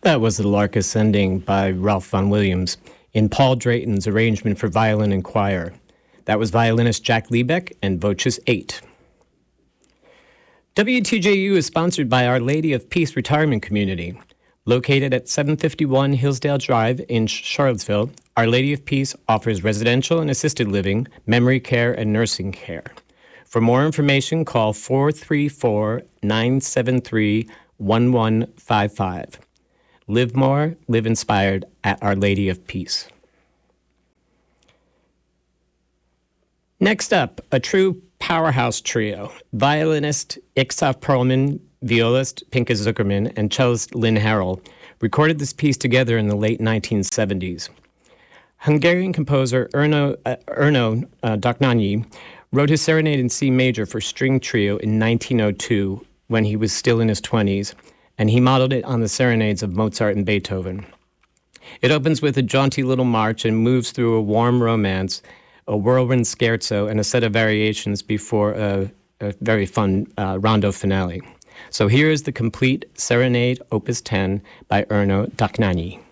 That was The Lark Ascending by Ralph Vaughan Williams in Paul Drayton's arrangement for violin and choir. That was violinist Jack Liebeck and Voces 8. WTJU is sponsored by Our Lady of Peace Retirement Community. Located at 751 Hillsdale Drive in Charlottesville, Our Lady of Peace offers residential and assisted living, memory care, and nursing care. For more information, call 434-973-1155. Live more, live inspired at Our Lady of Peace. Next up, a true powerhouse trio. Violinist Itzhak Perlman, violist Pinka Zuckerman, and cellist Lynn Harrell recorded this piece together in the late 1970s. Hungarian composer Erno Dohnányi wrote his Serenade in C major for string trio in 1902 when he was still in his 20s, and he modeled it on the serenades of Mozart and Beethoven. It opens with a jaunty little march and moves through a warm romance, a whirlwind scherzo, and a set of variations before a very fun rondo finale. So here is the complete Serenade, Opus 10 by Erno Dohnányi.